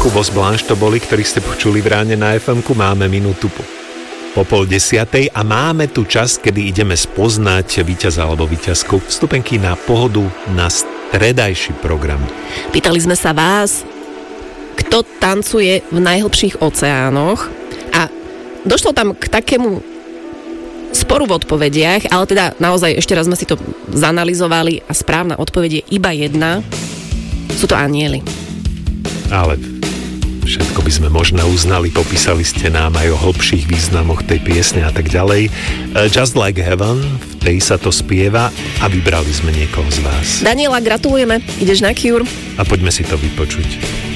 Kubos Blanche to boli, ktorých ste počuli v ráne na FM-ku. Máme minútu po 9:30 a máme tu čas, kedy ideme spoznať víťaza alebo víťazku vstupenky na Pohodu na stredajší program. Pýtali sme sa vás, kto tancuje v najhlbších oceánoch, a došlo tam k takému sporu v odpovediach, ale teda naozaj ešte raz sme si to zanalyzovali a správna odpoveď je iba jedna. Sú to anjeli. Ale všetko by sme možno uznali, popísali ste nám aj o hlbších významoch tej piesne a tak ďalej. Just Like Heaven, v tej sa to spieva a vybrali sme niekoho z vás. Daniela, gratulujeme, ideš na Cure. A poďme si to vypočuť.